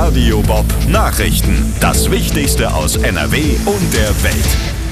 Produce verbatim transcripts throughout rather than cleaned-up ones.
Radio Bob Nachrichten. Das Wichtigste aus N R W und der Welt.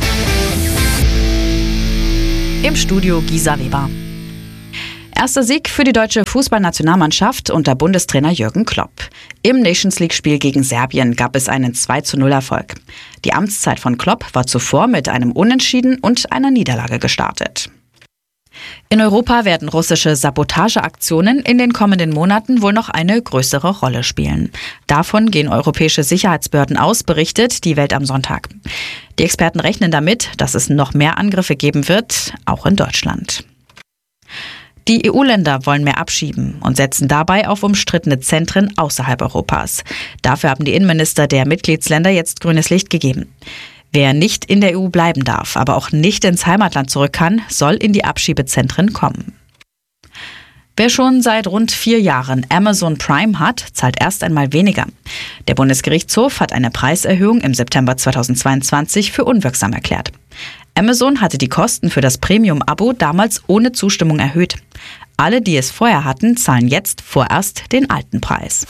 Im Studio Gisa Weber. Erster Sieg für die deutsche Fußballnationalmannschaft unter Bundestrainer Jürgen Klopp. Im Nations-League-Spiel gegen Serbien gab es einen zwei zu null Erfolg. Die Amtszeit von Klopp war zuvor mit einem Unentschieden und einer Niederlage gestartet. In Europa werden russische Sabotageaktionen in den kommenden Monaten wohl noch eine größere Rolle spielen. Davon gehen europäische Sicherheitsbehörden aus, berichtet die Welt am Sonntag. Die Experten rechnen damit, dass es noch mehr Angriffe geben wird, auch in Deutschland. Die E U-Länder wollen mehr abschieben und setzen dabei auf umstrittene Zentren außerhalb Europas. Dafür haben die Innenminister der Mitgliedsländer jetzt grünes Licht gegeben. Wer nicht in der E U bleiben darf, aber auch nicht ins Heimatland zurück kann, soll in die Abschiebezentren kommen. Wer schon seit rund vier Jahren Amazon Prime hat, zahlt erst einmal weniger. Der Bundesgerichtshof hat eine Preiserhöhung im September zweitausendzweiundzwanzig für unwirksam erklärt. Amazon hatte die Kosten für das Premium-Abo damals ohne Zustimmung erhöht. Alle, die es vorher hatten, zahlen jetzt vorerst den alten Preis.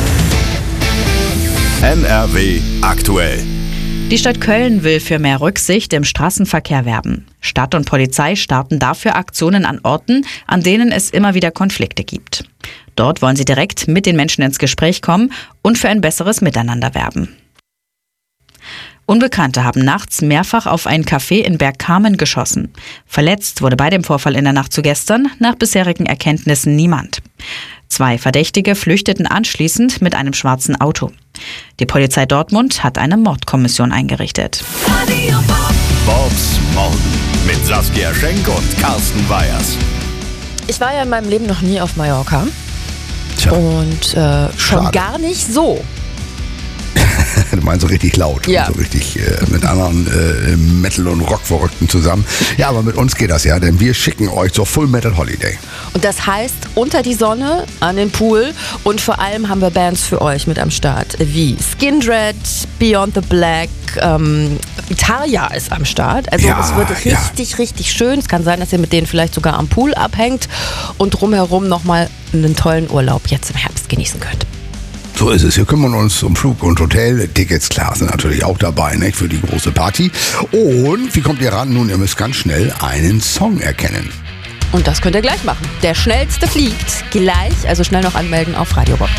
N R W aktuell. Die Stadt Köln will für mehr Rücksicht im Straßenverkehr werben. Stadt und Polizei starten dafür Aktionen an Orten, an denen es immer wieder Konflikte gibt. Dort wollen sie direkt mit den Menschen ins Gespräch kommen und für ein besseres Miteinander werben. Unbekannte haben nachts mehrfach auf ein Café in Bergkamen geschossen. Verletzt wurde bei dem Vorfall in der Nacht zu gestern nach bisherigen Erkenntnissen niemand. Zwei Verdächtige flüchteten anschließend mit einem schwarzen Auto. Die Polizei Dortmund hat eine Mordkommission eingerichtet. Bobs Morgen mit Saskia Schenk und Carsten Weyers. Ich war ja in meinem Leben noch nie auf Mallorca. Tja, und äh, schon schade. gar nicht so. Du meinst so richtig laut, Ja. so richtig äh, mit anderen äh, Metal- und Rock-Verrückten zusammen. Ja, aber mit uns geht das ja, denn wir schicken euch zur Full Metal Holiday. Und das heißt, unter die Sonne, an den Pool und vor allem haben wir Bands für euch mit am Start, wie Skindred, Beyond the Black, ähm, Tarja ist am Start. Also Ja, es wird ja. richtig, richtig schön. Es kann sein, dass ihr mit denen vielleicht sogar am Pool abhängt und drumherum nochmal einen tollen Urlaub jetzt im Herbst genießen könnt. So ist es. Wir kümmern uns um Flug und Hotel. Tickets, klar, sind natürlich auch dabei, nicht, für die große Party. Und wie kommt ihr ran? Nun, ihr müsst ganz schnell einen Song erkennen. Und das könnt ihr gleich machen. Der Schnellste fliegt gleich, also schnell noch anmelden auf Radio Bob.